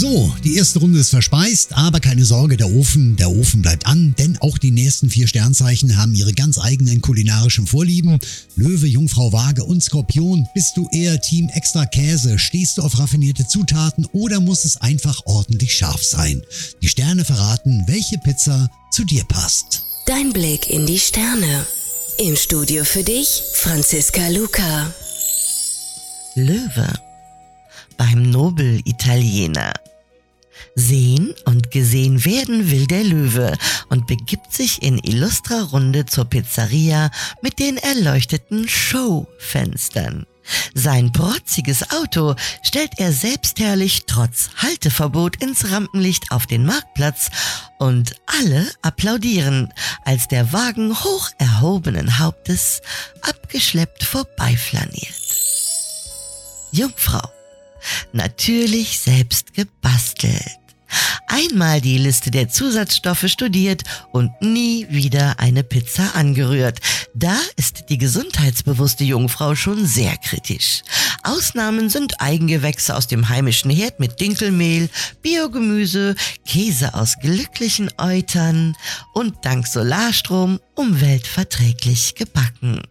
So, die erste Runde ist verspeist, aber keine Sorge, der Ofen bleibt an, denn auch die nächsten 4 Sternzeichen haben ihre ganz eigenen kulinarischen Vorlieben. Löwe, Jungfrau, Waage und Skorpion. Bist du eher Team Extra Käse? Stehst du auf raffinierte Zutaten oder muss es einfach ordentlich scharf sein? Die Sterne verraten, welche Pizza zu dir passt. Dein Blick in die Sterne. Im Studio für dich, Franziska Luca. Löwe. Beim Nobel-Italiener. Sehen und gesehen werden will der Löwe und begibt sich in illustrer Runde zur Pizzeria mit den erleuchteten Showfenstern. Sein protziges Auto stellt er selbstherrlich trotz Halteverbot ins Rampenlicht auf den Marktplatz und alle applaudieren, als der Wagen hoch erhobenen Hauptes abgeschleppt vorbeiflaniert. Jungfrau. Natürlich selbst gebastelt. Einmal die Liste der Zusatzstoffe studiert und nie wieder eine Pizza angerührt. Da ist die gesundheitsbewusste Jungfrau schon sehr kritisch. Ausnahmen sind Eigengewächse aus dem heimischen Herd mit Dinkelmehl, Biogemüse, Käse aus glücklichen Eutern und dank Solarstrom umweltverträglich gebacken.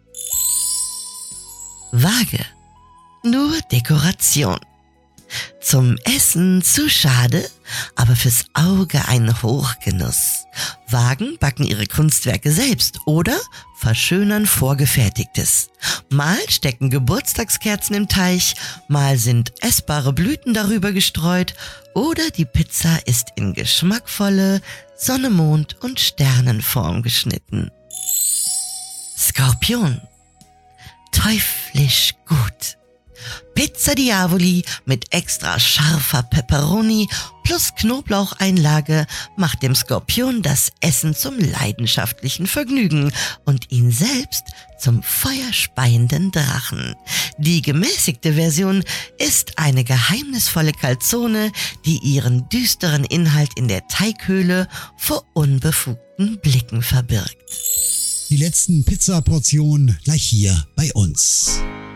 Waage. Nur Dekoration. Zum Essen zu schade, aber fürs Auge ein Hochgenuss. Wagen backen ihre Kunstwerke selbst oder verschönern Vorgefertigtes. Mal stecken Geburtstagskerzen im Teich, mal sind essbare Blüten darüber gestreut oder die Pizza ist in geschmackvolle Sonne, Mond und Sternenform geschnitten. Skorpion. Teuflisch gut. Pizza Diavoli mit extra scharfer Pepperoni plus Knoblaucheinlage macht dem Skorpion das Essen zum leidenschaftlichen Vergnügen und ihn selbst zum feuerspeienden Drachen. Die gemäßigte Version ist eine geheimnisvolle Calzone, die ihren düsteren Inhalt in der Teighöhle vor unbefugten Blicken verbirgt. Die letzten Pizzaportionen gleich hier bei uns.